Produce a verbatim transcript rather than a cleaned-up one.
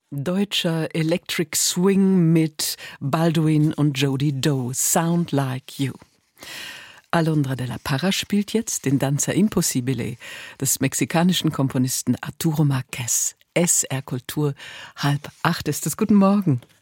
Deutscher Electric Swing mit Balduin und Jody Doe, Sound Like You. Alondra de la Parra spielt jetzt den Danza Impossibile des mexikanischen Komponisten Arturo Márquez. S R Kultur, halb acht ist es. Guten Morgen.